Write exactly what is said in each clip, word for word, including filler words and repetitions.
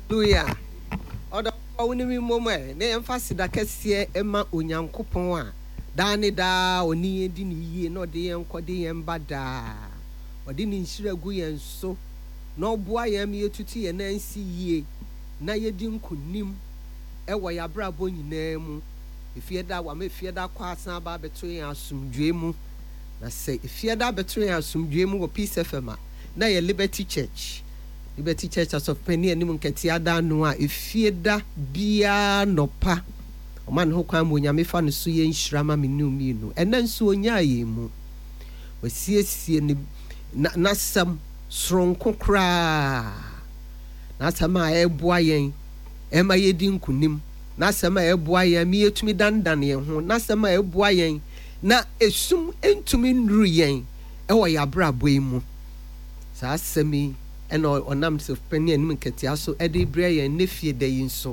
Hallelujah. Odo woni mi momo na emfa sida kese ema onyankopon a da ne da oni edi ni yie na ode yen kode yen bada ode ni nhira gu yen so na oboa yen me yetutu yen na nsi yie na yedi nkunim e wo ya brabo nyina mu efieda wa me fieda kwa asan ba beto yen asumdwe mu na se efieda beto yen asumdwe mu wo Peace F M na ye Liberty Church Liberty Church as of Penny and Nimunketi Adano, if Fieda Bia Nopa, a man who come when Yamifan Suyan Shrama Minu Minu, and then Suonyamu. We see a Nasam strong cocra Nasama e boyen, Emma Yedin Kunim, Nasama e boyen, me to me dan Daniel, Nasama e boyen, na esum entumin ruyen, ewa yabra boemu. Sa semi. And or nams of penny and Minketiaso, Eddie Bray and Nifie de Inso.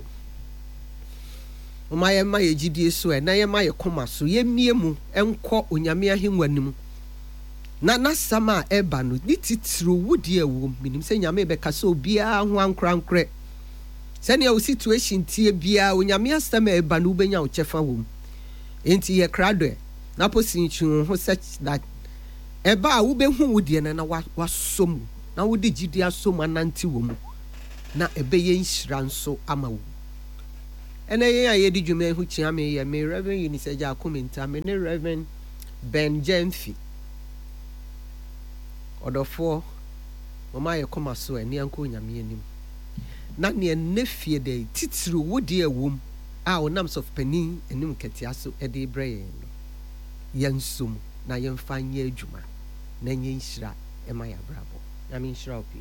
O my my G D S, and I am my comma, so ye miemu, and call Unyamia him when na na sama ebanu, knit it through wood dear womb, meaning saying Yamebeka so beer one crown crack. Send your situation tea beer when Yamia stammer ebanu benya chefa womb. Ain't ye crowd Naposin who such that Eba ube who would yen and I was some. Na wodi gidia so mananti wo mu na ebeye nhran so amawo ene ye ayedi dwuma hu chia me ye me Reverend Uniseja akomenta me ne Reverend Ben Jemfi odofo mama ye koma so ene anko nyame anim na ne nefie de titru wodi awom a onams of penin enim ketia so ede breye no yansum na yemfanye adwuma na nye nhira ema ya brabo I mean, Shropi.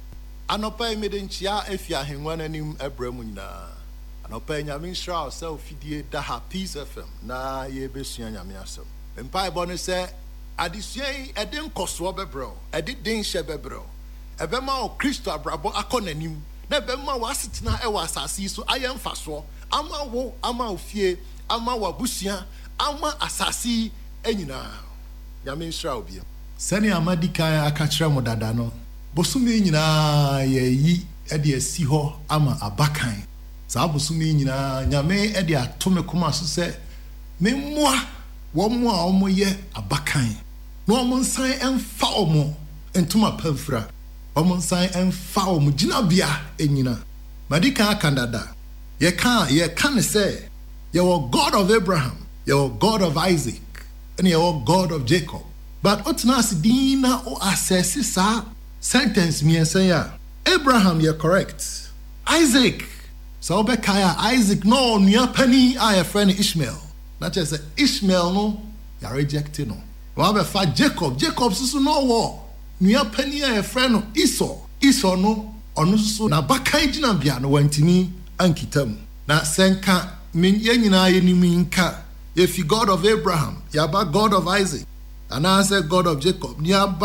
Anopa Medenchia, if ya hang one anim Abramuna. Anopa Yamin Shroud, self fidie daha Peace F M, na ye besuan yamiasum. And Pai Bonnet said, I did say, I didn't cost Wabebro, I did Dane Shebebro. A Bema or Christo Brabo, a conanim. Nebema was it now, I was assassin, so I am fast war. Ama wo, ama fie, ama wabusia, ama assassin, enina. Yamin Shroud. Sani amadika akachira mo dada no bosumi nyina ye yi e de asi ho ama abakan sa bosumi nyina nyame e de atome koma so se memmoa wo mo a omo ye abakan no omo nsan emfa omo entuma pamfra omo nsan emfa omo ginabia enyina madika akandada ye kan ye kan se ye were God of Abraham, ye were God of Isaac, and ye were God of Jacob. But otnas dina o assess sa sentence me say Abraham you're correct. Isaac so bekaya Isaac no nia pani I friend Ishmael. That just Ishmael no you rejecting no. Wa be fa Jacob Jacob so no war. Nia pani I friend Esau. Esau no onu so na bakai gina bia no wantimi ankitam. Na senka min ye nyina ye ni minka. If you God of Abraham, you are God of Isaac. And I said God of Jacob.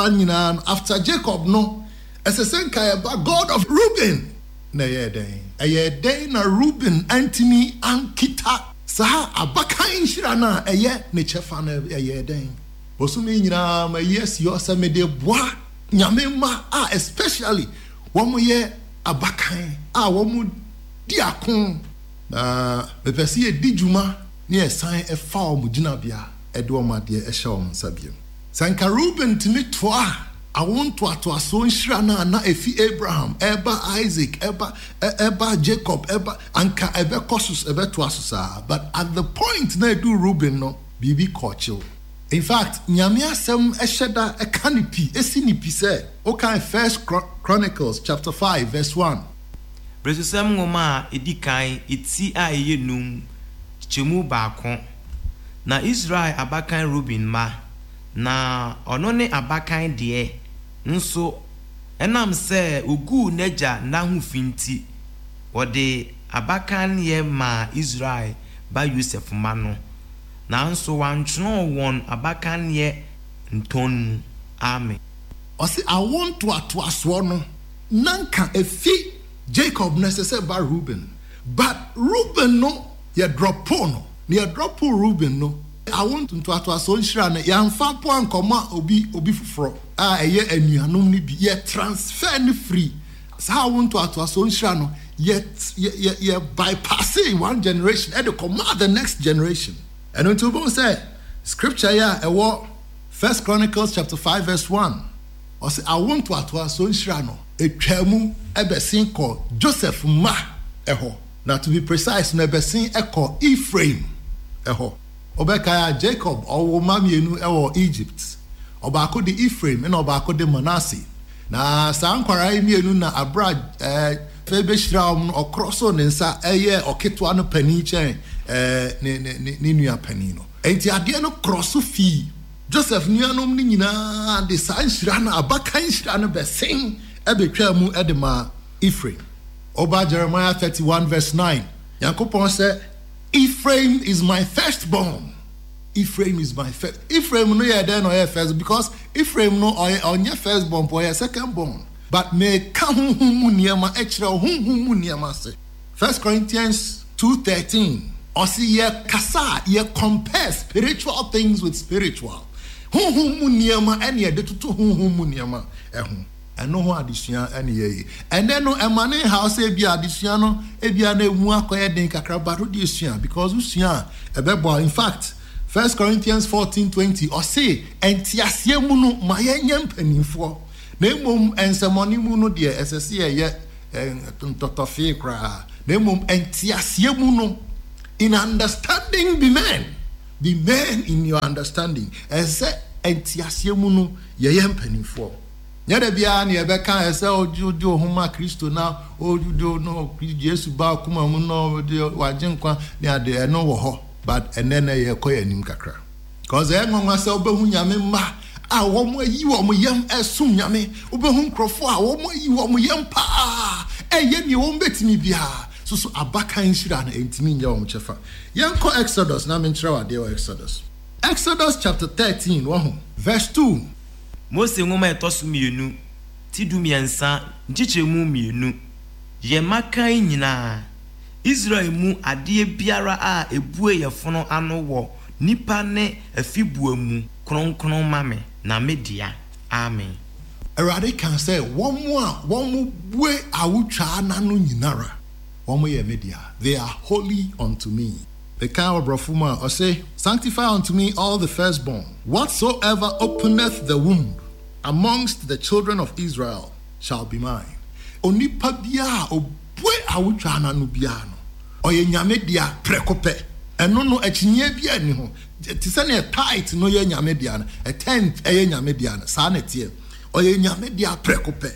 After Jacob, no. As a senka God of Reuben. Na ye day. A ye day na Reuben Anthony Ankita. Saha abakain shirana a ye nechefana a ye day. Bosumi na my yes yosa me de bois. Nyamema ah especially one ye abakain. Ah one diakon. Na me pesi e dijuma near sign a foul mujinabia. Edwa madie eshawon sabiem sanka Reuben timi toa awon to ato aso nhira na na efi Abraham eba Isaac eba eba Jacob eba anka ebe kosus ebe to asusa but at the point na do Reuben no bibi kochil. In fact nyame asem eheda e canopy esinipi say okay First Chronicles chapter five verse one Bresusem ngoma edikan eti a yenum chemu baako na Israel abakan Reuben ma na ono ne abakan de nso enam se ogu neja na hufinti wode abakan ye ma Israel ba Yosef ma no na nso wantno won abakan ye nton amen osi I want to atwaso no nanka efi Jacob necessary ba Reuben but Reuben no ye drop no near drop Reuben no I want to atwaso nhira na yamfa po ankoma obi obi fufro a eye anuanom ni bi ye transfer ni free sa I want to atwaso nhira no yet you bypassing one generation and command the next generation. And when you say scripture yeah, a war First Chronicles chapter five verse one. I say I want to atwa so nshirano e twamu ebesin called Joseph ma eho. Now to be precise, no ebesin echo Ephraim eho. Obekaya Jacob or mamienu ewo Egypt. Obako de Ephraim and obako de Manasseh. Na sankwara mienu na abra eh febe shiraum okroso nensa eye oketwa no pani chen eh ne ne ne nua pani no. Enti ade no kroso fi Joseph nuanom ni nyina de san shira na abakan shira no besen ebetwa mu edema Ephraim. Oba Jeremiah thirty-one verse nine. Yankopon said, Ephraim is my firstborn. Ephraim is my first. Ephraim no ye den or first because Ephraim no or your firstborn or your secondborn. But me ka hunhum niema ekra hunhum niema se. First Corinthians two thirteen. Or see ye kasa ye compare spiritual things with spiritual. Hunhum niema and ye de to hunhum niema ehun. And no addition any ye. And then no emane house e bi addition no e bia na emu akoye den kakra baro di esua because usua e bebo. In fact, First Corinthians fourteen twenty or say entiasie mu no ma ye nyam panimfo na emom ensemoni mu no de esese ye ntotofe kra na emom entiasie mu no in understanding be men be men in your understanding ese entiasie mu no ye yam panimfo nyada bia na ye beka ese ojude ohuma Kristo na ojude no Yesu ba kuma mu no de wajenkwa na de no wo ho. But and then I call him kakra. Cause I am myself behu nyame ma a wo mo yi wo mo yam esum nyame obehu nkrofo a wo mo yi wo mo yam pa e ye mi wo betimi bia so so abakan shira na entimi nya wo mo chefa. Yanko Exodus na menchira wa de Exodus. Exodus chapter thirteen wo verse two. Mose ngoma etosu mienu ti du miensa nchichemu mienu ye makan nyina Israel mu ade biara a ebue yefono ano wo nipa ne afibua mu kronkron mame na media. Amen. Erade can say one more one more bue awutwa na no nyinara. One more ye media. They are holy unto me. The kind of brofuma or say sanctify unto me all the firstborn. Whatsoever openeth the womb amongst the children of Israel shall be mine. Onipa bia obue awutwa na no bia no. Oye nyame dia prekope eno no achinye bia ni ho ti se na tight no ye nyame dia na a tenth e ye nyame dia na sa na tie oye nyame dia prekope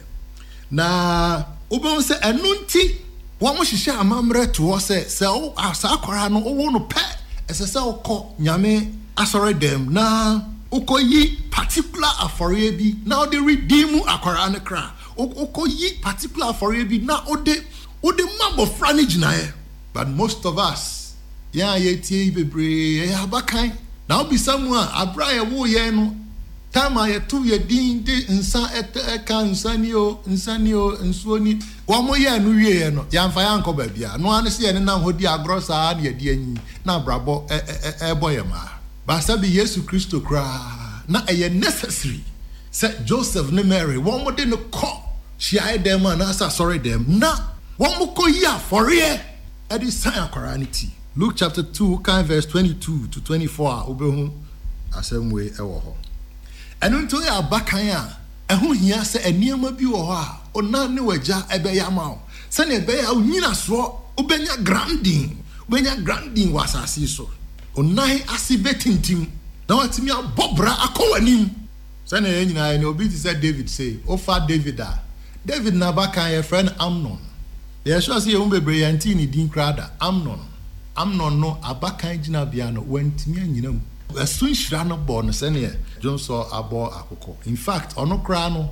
na obon se eno nti wo mo hihye amamre to se se o asa akwara no wo no pe ese se okọ nyame asore dem na ukoyi particular afore bi na o de redeem akwara ne kra ukoyi particular afore bi na o de o de mambo frani ginae. But most of us, yeah, ye tie bebre, yeah, abakan. Now be someone abra ye wo ye no. Time I two ye din de nsa et eka nsanio, nsanio, nsuoni. Wa mo ye no wie no. Ya mfa ya nko ba bia. No ane se ye na hodi agro sa na ye di anyi. Na brabo e e e boye ma. Ba sabi Yesu Kristo kra. Na e necessary. Say Joseph ne Mary, one mo de no ko. She ai dem na sa sorry dem. Na one mo ko ya for ye. Edi sign Quranity. Luke chapter two, kind verse twenty-two to twenty-four. Obehu asem we ewo ho. Enu nto ya bakan a ehu hia se eniema bi wo ho a ona ne waja ebe ya ma o. Se ne ebe ya onyina so obenya granding. Obenya granding wasasi so. Onai asibetintim. Na watimi abobra akowanim. Se ne nyina ne obi ti say David say, "Ofa David a." David na bakan ye friend Amnon. There shall see a umbebre antini din crada. Amnon. Amnon no abakan jina biano went me and you know. A soon shrano born senior. John saw a boy akoko. In fact, ono crano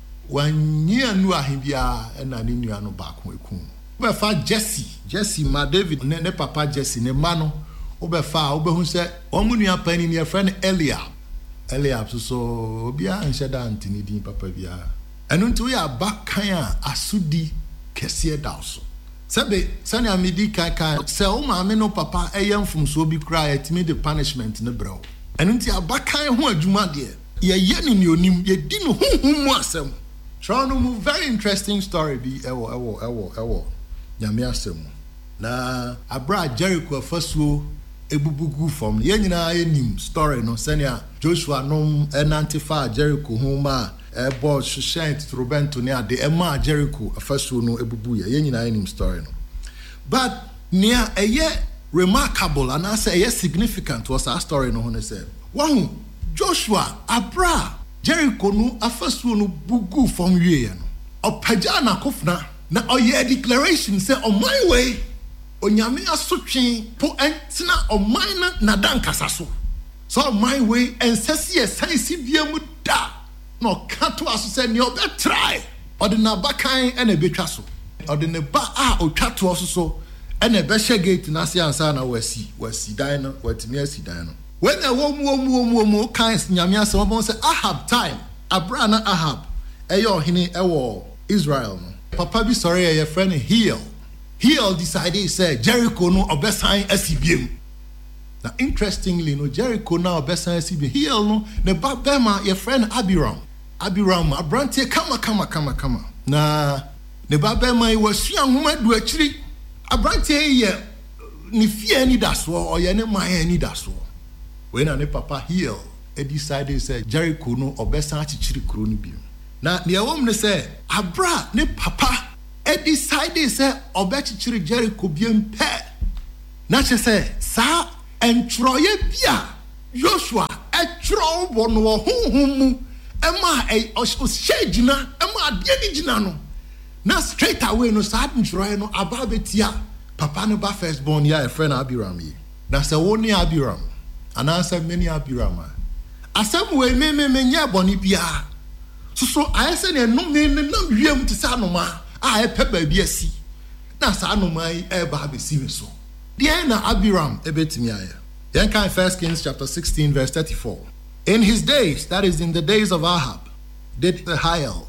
when near knew a hibia and I knew no back with coon. Obefa Jesse. Jesse, my David, ne papa Jesse, ne mano. Obefa, Obe who said, Omunia penny near friend Eliab. Eliab so bia and said antini din papa bia. And until we are back kaya asudi. Kesie dauso sebe sani amidi kai kai se o ma me no papa eyam fum so bi kra etimi the punishment ne bro enu nti abakan ho adwuma de ye ye ni onim ye di no honhum mu asem try no mu very interesting story bi ewo ewo ewo ewo nyame asɛm na abra Jericho afasuo ebubugu fam ye nyina enim story no senia Joshua nom enantifa Jericho homa e bo hwehwent trobento ne ade e ma Jericho afasuo no ebubu ye ye nyina enim story no but nia eye remarkable and as eye significant was our story no ho say wahu Joshua abra Jericho no afasuo no bugu fam wie no opaja na kofna na oye declaration say on my way onyame asotwe po entina oman na dankasa so so my way ensesi esansi biamu da no kato aso say ne obe try odina bakan ena betwa so odina ba a otwato aso so ena be hye gate na se ansa na wasi wasi dan no watimi asi dan no when a wo mu mu mu mu kan nyame asem bon say Ahab time abra na Ahab eyo hene ewo Israel no papa bi sorry your friend Hiel Hiel decided he said Jericho no obesan asibiem. Now interestingly no Jericho now obesan asibiem. Hiel no ne ba bema your friend Abiram. Abiram abrante kama kama kama kama. Na ne ba bema iwasua homa du akiri. Abrante ye ni fie ni daso or ye ne man ni daso. When na ne papa Hiel he decided he said Jericho no obesan achichiri kuro ni biem. Na ne awom ne say abra ne papa e decided say obechichiri Jericho bien pe na che say sa entroye bia Joshua etro bono honhom e ma e oshegina e ma de ni gina no na straight away no sa entroye no aba betia papa no ba first born ya e friend Abiram yi na say woni Abiram anansa many Abiram asem we me me me nya boni bia so so ayese ne no me na wiem ti sa no ma a epe baabi asi na sa no mai e ba be si so de na Abiram ebetimi aya yen kan First Kings chapter sixteen verse thirty-four. In his days, that is in the days of Ahab, did Hiel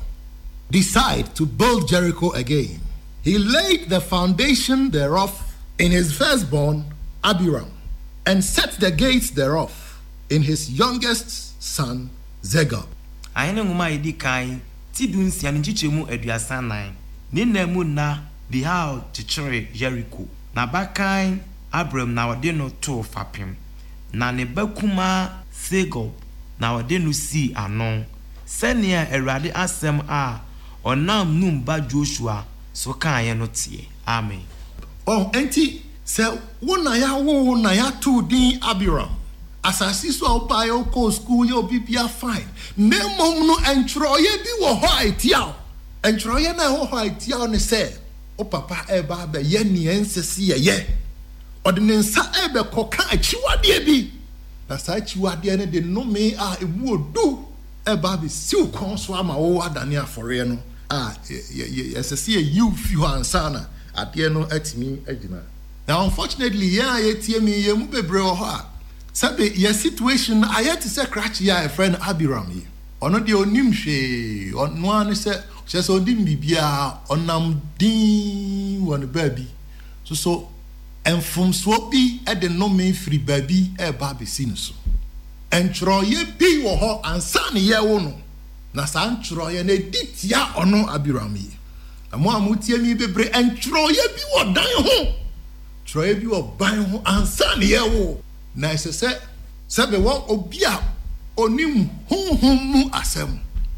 decide to build Jericho again. He laid the foundation thereof in his firstborn Abiram and set the gates thereof in his youngest son Zegab. Ayene nguma edi kai ti dunsia nchichemu aduasa nine nina mu na bihao chichire Jericho na bakan Abram na wade no to fapem na ne bakuma Segub na wade no si anon senia Awurade asem a onam num ba Joshua so kan ye no tie. Amen. Oh enti se wona ya wo na ya to din Abiram asasi so oba yo ko school yo bibia fine nemom no entroye bi wo ho aitia entroye na ho ho aitia ne se o papa e ba ba ye ne ensesi ye ye odinensa e be koka achiwade bi na sa achiwade ne de no me a ewu odu e ba be siw kon so ama wo adane afore no a ensesi ye you few ansana ade no atimi agina. Now unfortunately yeah ye tie me ye mu bebre ho a sabe your situation I had to say crash ya a friend Abiram yi ono de onim hwe ono an se se so dim bibia onam din won baby so so enfumso bi e de no me free baby e ba be sin so entroye bi wo ho ansa ne ye wo no na sa entroye na ditia ono Abiram yi amo amutie mi bebre entroye bi wo dan ho troye bi wo ban ho ansa ne ye wo na se se sebe wo obia onim honhom mu asem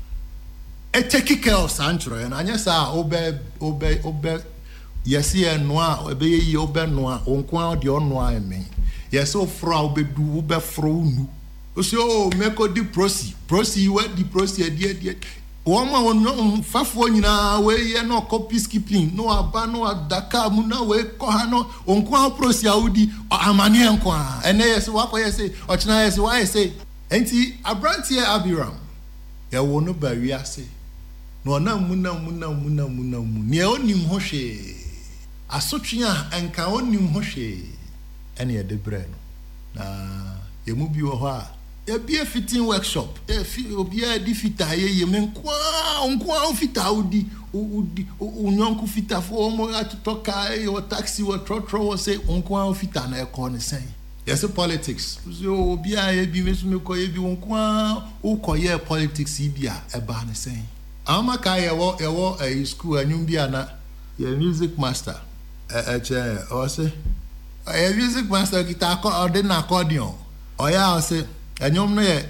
e take care of santro na anya sa obe obe obe yesi enoa ebe yi obe noa onkwa de onoa eme yesi ofro obedu obe fro unu o se o meko di prosi prosi we di prosi die die wo ma won fafo nyina we ye no peacekeeping no aba no adaka mu na we ko ha no onkwa prosi audi amane enkwa ene yes wako yes ochina yes why say enti abrantie Abiram ye wo no bari ase no na mu na mu na mu na mu na mu ne onim ho hwe asotwea enka onim ho hwe ene ye de bre no na ye mu bi wo ho a e be a fitting workshop e fi obi a di fita ye ye menkwa onkwa fita udi udi unyonku fita fo mo atotoka e o taxi wo trotro wo say onkwa fita na e ko ne sen yes politics so obi a ye bi mesu me ko ye bi onkwa ukoye politics bi a e ba ne sen amaka ye wo ye wo e school anyum bi ana ye music master eche ose a music master kita ko ode na accordion oya ose enyom no ye